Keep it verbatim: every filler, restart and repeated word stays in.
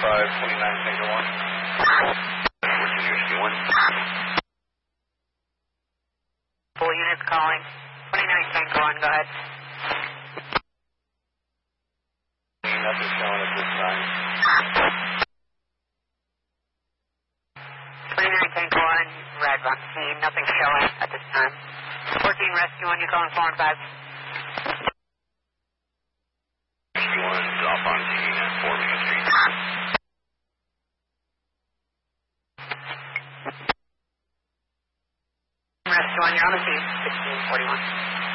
five, twenty-nine, Tango one. fourteen, Rescue one. Full units calling. twenty-nine, Tango one, go ahead. Nothing showing at this time. twenty-nine, Tango one, red on scene, nothing showing at this time. fourteen, Rescue one, you calling four and five? Rescue one, drop on scene at four Main Street. Rescue one, you're on the scene, sixteen forty-one.